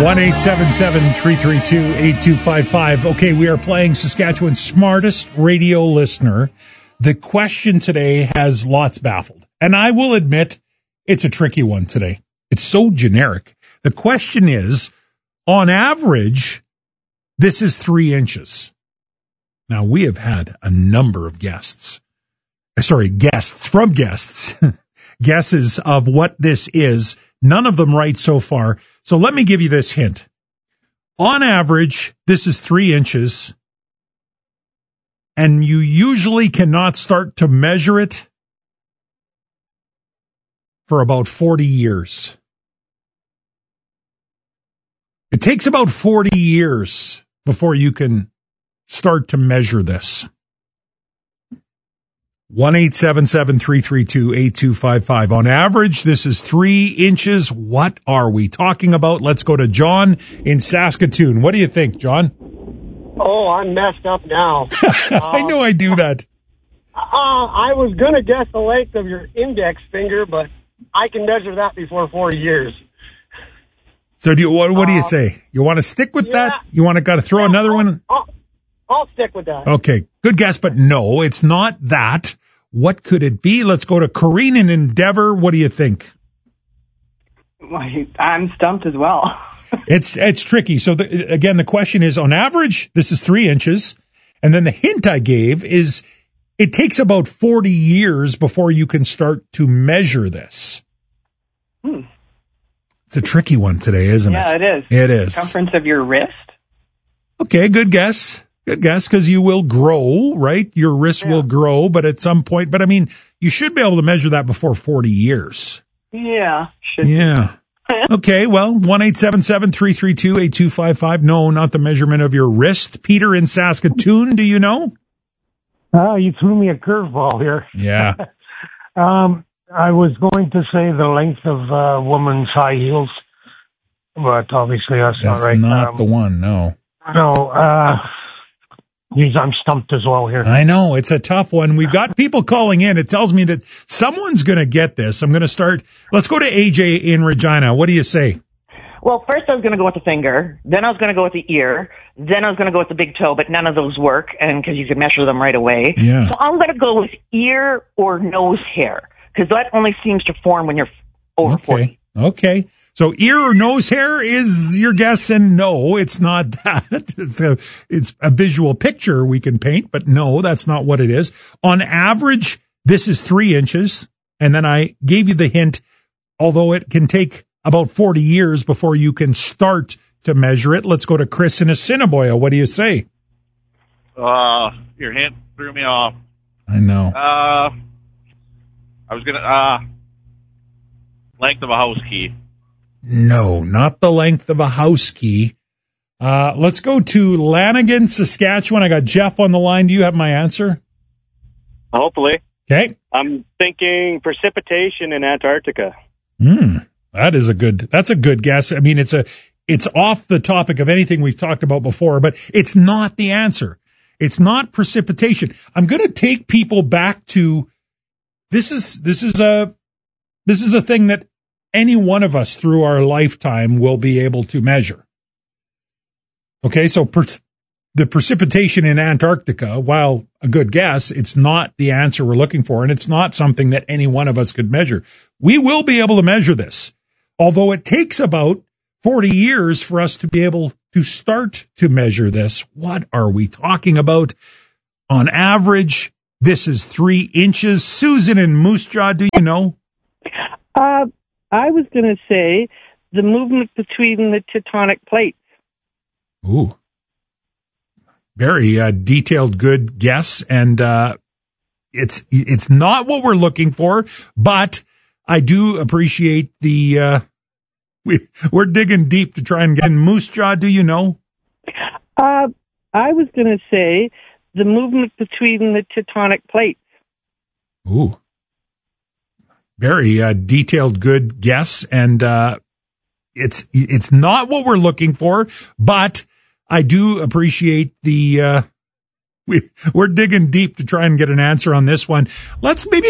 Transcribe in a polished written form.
1-877-332-8255. Okay, we are playing Saskatchewan's smartest radio listener. The question today has lots baffled. And I will admit, it's a tricky one today. It's so generic. The question is, on average, this is 3 inches. Now, we have had a number of guests from guests, guesses of what this is. None of them right so far. So let me give you this hint. On average, this is 3 inches, and you usually cannot start to measure it for about 40 years. It takes about 40 years before you can start to measure this. 1-877-332-8255. On average, this is 3 inches. What are we talking about? Let's go to John in Saskatoon. What do you think, John? Oh, I'm messed up now. I know I do that. I was going to guess the length of your index finger, but I can measure that before 40 years. So what do you say? You want to stick with that? You want to throw another one? I'll stick with that. Okay, good guess, but no, it's not that. What could it be? Let's go to Corrine in Endeavour. What do you think? I'm stumped as well. It's tricky. So again, the question is, on average, this is 3 inches. And then the hint I gave is it takes about 40 years before you can start to measure this. It's a tricky one today, isn't it? Yeah, it is. It is. Circumference of your wrist? Okay, good guess. Good guess, because you will grow, right? Your wrist will grow, but at some point, but I mean, you should be able to measure that before 40 years. Yeah. Should yeah. Okay, well, 1-877-332-8255. No, not the measurement of your wrist. Peter in Saskatoon, do you know? You threw me a curveball here. Yeah. I was going to say the length of a woman's high heels, but obviously that's not right. That's not the one, no. No, geez, I'm stumped as well here. I know, it's a tough one. We've got people calling in. It tells me that someone's going to get this. I'm going to start. Let's go to AJ in Regina. What do you say? Well, first I was going to go with the finger, then I was going to go with the ear, then I was going to go with the big toe, but none of those work, and because you can measure them right away. Yeah. So I'm going to go with ear or nose hair, because that only seems to form when you're over 40. Okay. So ear or nose hair is your guess, and no, it's not that. It's a visual picture we can paint, but no, that's not what it is. On average, this is 3 inches, and then I gave you the hint, although it can take about 40 years before you can start to measure it. Let's go to Chris in Assiniboia. What do you say? Your hint threw me off. I know. I was going to, length of a house key. No, not the length of a house key. Let's go to Lanigan, Saskatchewan. I got Jeff on the line. Do you have my answer? Hopefully. Okay. I'm thinking precipitation in Antarctica. That's a good guess. I mean, it's off the topic of anything we've talked about before, but it's not the answer. It's not precipitation. I'm going to take people back to this is a thing that any one of us through our lifetime will be able to measure. Okay, so the precipitation in Antarctica, while a good guess, it's not the answer we're looking for, and it's not something that any one of us could measure. We will be able to measure this, although it takes about 40 years for us to be able to start to measure this. What are we talking about? On average, this is 3 inches. Susan in Moose Jaw, do you know? I was going to say the movement between the tectonic plates. Ooh. Very detailed, good guess. And it's not what we're looking for, but I do appreciate the we're digging deep to try and get in. Moose Jaw, do you know? I was going to say the movement between the tectonic plates. Ooh. Very detailed, good guess, and it's not what we're looking for, but I do appreciate the we're digging deep to try and get an answer on this one. Let's maybe